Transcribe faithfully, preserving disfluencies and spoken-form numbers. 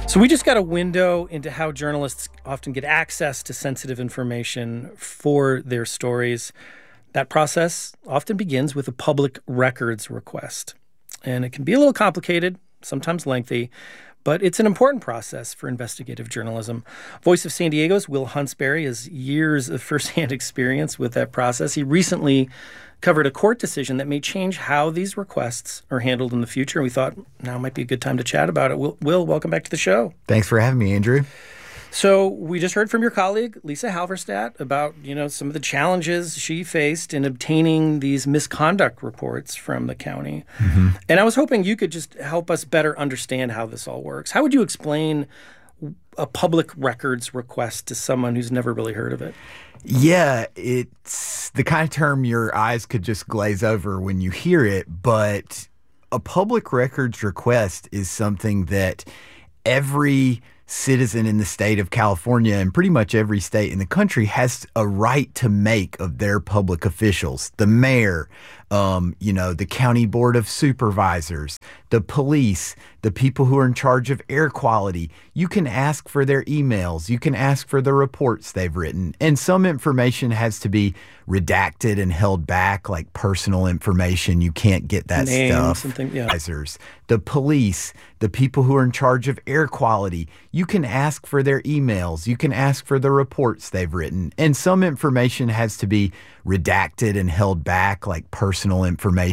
So we just got a window into how journalists often get access to sensitive information for their stories. That process often begins with a public records request. And it can be a little complicated, sometimes lengthy, but it's an important process for investigative journalism. Voice of San Diego's Will Huntsberry has years of firsthand experience with that process. He recently covered a court decision that may change how these requests are handled in the future. And we thought now might be a good time to chat about it. Will, Will, welcome back to the show. Thanks for having me, Andrew. So we just heard from your colleague, Lisa Halverstadt, about, you know, some of the challenges she faced in obtaining these misconduct reports from the county. Mm-hmm. And I was hoping you could just help us better understand how this all works. How would you explain a public records request to someone who's never really heard of it? Yeah, it's the kind of term your eyes could just glaze over when you hear it, but a public records request is something that every citizen in the state of California and pretty much every state in the country has a right to make of their public officials. The mayor, um, you know, the county board of supervisors, the police, the people who are in charge of air quality. You can ask for their emails. You can ask for the reports they've written. And some information has to be redacted and held back, like personal information. You can't get that Names stuff. And things, yeah. The police, the people who are in charge of air quality. You can ask for their emails. You can ask for the reports they've written. And some information has to be redacted and held back, like personal information.